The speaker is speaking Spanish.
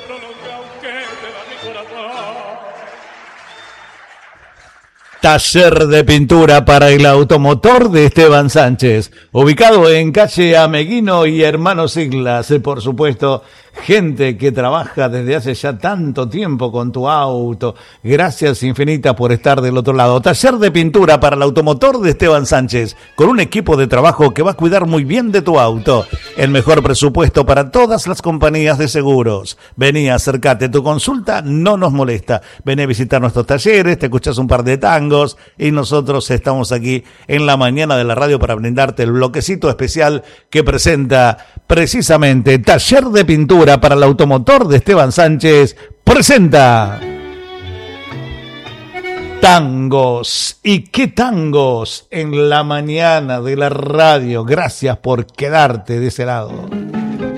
Taller de pintura para el automotor de Esteban Sánchez, ubicado en calle Ameguino y Hermanos Siglas. Por supuesto, gente que trabaja desde hace ya tanto tiempo con tu auto. Gracias infinitas por estar del otro lado. Taller de pintura para el automotor de Esteban Sánchez, con un equipo de trabajo que va a cuidar muy bien de tu auto. El mejor presupuesto para todas las compañías de seguros. Vení, acércate, tu consulta no nos molesta. Vení a visitar nuestros talleres, te escuchás un par de tangos y nosotros estamos aquí en la mañana de la radio para brindarte el bloquecito especial que presenta precisamente Taller de Pintura para el Automotor de Esteban Sánchez. Presenta tangos. ¿Y qué tangos en la mañana de la radio? Gracias por quedarte de ese lado.